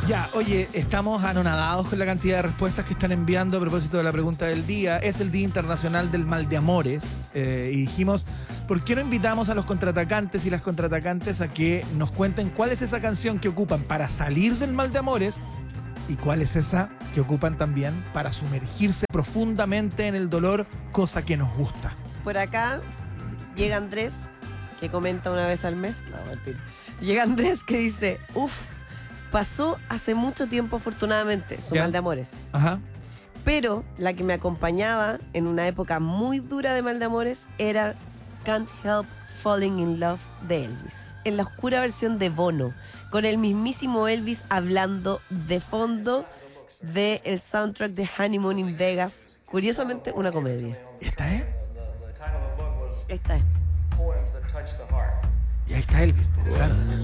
Ya, oye, estamos anonadados con la cantidad de respuestas que están enviando a propósito de la pregunta del día. Es el Día Internacional del Mal de Amores y dijimos, ¿por qué no invitamos a los contraatacantes y las contraatacantes a que nos cuenten cuál es esa canción que ocupan para salir del mal de amores y cuál es esa que ocupan también para sumergirse profundamente en el dolor, cosa que nos gusta? Por acá llega Andrés, que comenta una vez al mes. No, mentira. Llega Andrés que dice, pasó hace mucho tiempo afortunadamente su ¿Ya? mal de amores. Ajá. Pero la que me acompañaba en una época muy dura de mal de amores era Can't Help Falling in Love de Elvis. En la oscura versión de Bono, con el mismísimo Elvis hablando de fondo del soundtrack de Honeymoon in Vegas. Curiosamente, una comedia. ¿Esta es? Esta es. Y ahí está Elvis, pues, claro.